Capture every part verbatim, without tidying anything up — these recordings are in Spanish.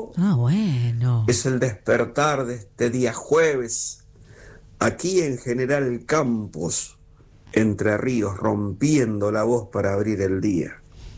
sábado. Ah, bueno. Es el despertar de este día jueves. Aquí en General Campos, Entre Ríos, rompiendo la voz para abrir el día.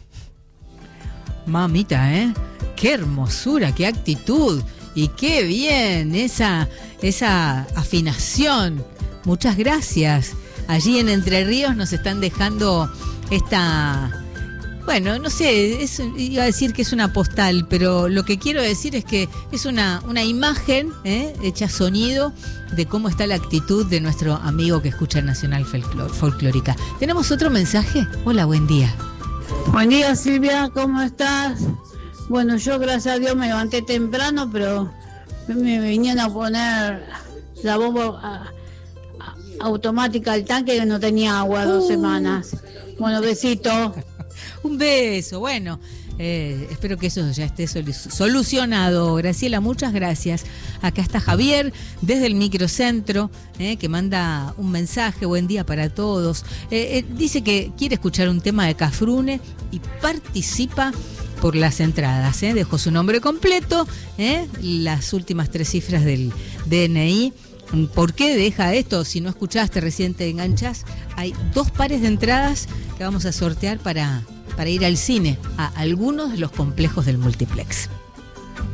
Mamita, ¿eh? Qué hermosura, qué actitud. Y qué bien esa, esa afinación. Muchas gracias. Allí en Entre Ríos nos están dejando esta... Bueno, no sé, es, iba a decir que es una postal, pero lo que quiero decir es que es una, una imagen ¿eh? hecha sonido de cómo está la actitud de nuestro amigo que escucha Nacional Folclórica. ¿Tenemos otro mensaje? Hola, buen día. Buen día, Silvia, ¿cómo estás? Bueno, yo gracias a Dios me levanté temprano, pero me vinieron a poner la bomba automática al tanque que no tenía agua dos uh. semanas. Bueno, besito. Un beso, bueno, eh, espero que eso ya esté solucionado. Graciela, muchas gracias. Acá está Javier, desde el microcentro, eh, que manda un mensaje, buen día para todos. Eh, eh, dice que quiere escuchar un tema de Cafrune y participa por las entradas. Eh. Dejó su nombre completo, eh, las últimas tres cifras del D N I. ¿Por qué deja esto? Si no escuchaste, recién te enganchás. Hay dos pares de entradas que vamos a sortear para, para ir al cine a algunos de los complejos del multiplex.